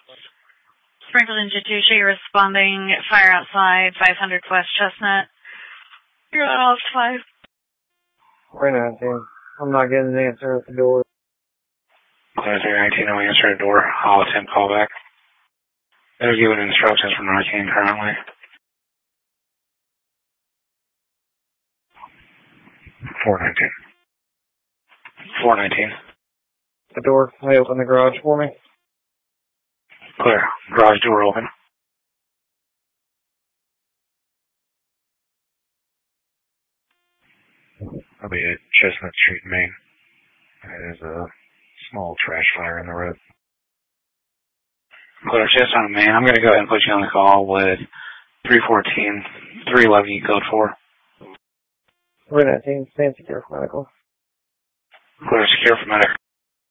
Springfield and Jatushi responding, fire outside, 500 West Chestnut. You're on off 5. 319. I'm not getting an answer at the door. Clear 319, no answer at the door. I'll attempt callback. They're giving instructions from Narcan currently. 419. 419. The door, they open the garage for me. Clear. Garage door open. I'll be at Chestnut Street, Maine. There's a small trash fire in the road. Clear, Chestnut, Maine. I'm going to go ahead and put you on the call with 314, 311, code 4. 319, stand secure for medical. Clear, secure for medical.